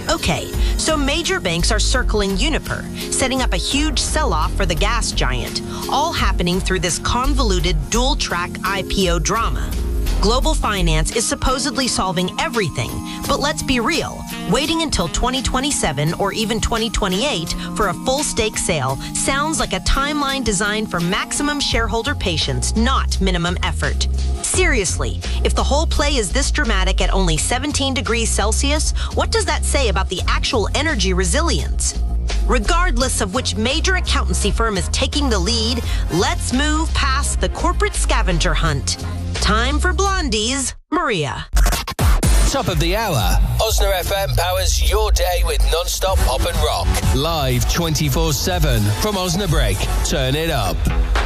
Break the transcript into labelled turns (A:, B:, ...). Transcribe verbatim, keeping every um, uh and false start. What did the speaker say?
A: Okay, so major banks are circling Uniper, setting up a huge sell-off for the gas giant, all happening through this convoluted dual-track I P O drama. Global finance is supposedly solving everything, but let's be real. Waiting until twenty twenty-seven or even twenty twenty-eight for a full stake sale sounds like a timeline designed for maximum shareholder patience, not minimum effort. Seriously, if the whole play is this dramatic at only seventeen degrees Celsius, what does that say about the actual energy resilience? Regardless of which major accountancy firm is taking the lead, let's move past the corporate scavenger hunt. Time for Blondie's Maria.
B: Top of the hour. Osna F M powers your day with non-stop pop and rock. Live twenty-four seven from Osnabrück. Turn it up.